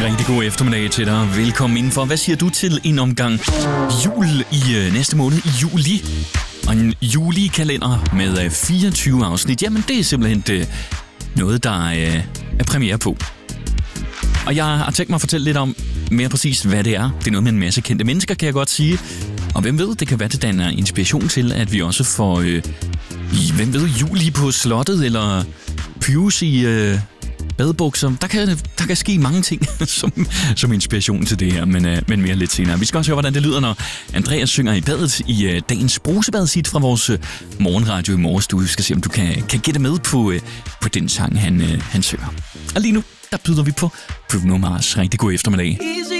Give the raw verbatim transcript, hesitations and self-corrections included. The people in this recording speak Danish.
Rigtig god eftermiddag til dig. Velkommen indenfor. Hvad siger du til en omgang jul i øh, næste måned i juli? Og en julikalender med øh, fireogtyve afsnit. Jamen, det er simpelthen det, noget, der øh, er premiere på. Og jeg har tænkt mig at fortælle lidt om mere præcis, hvad det er. Det er noget med en masse kendte mennesker, kan jeg godt sige. Og hvem ved, det kan være, det danner inspiration til, at vi også får, øh, i, hvem ved, juli på slottet, eller Pyrus i øh, badebukser. Der kan, der kan ske mange ting som, som inspiration til det her, men, øh, men mere lidt senere. Vi skal også høre, hvordan det lyder, når Andreas synger i badet i øh, dagens brusebadshit fra vores øh, morgenradio i morges. Du skal se, om du kan, kan gætte med på, øh, på den sang, han, øh, han synger. Og lige nu, der byder vi på Bruno Mars. Rigtig god eftermiddag. Easy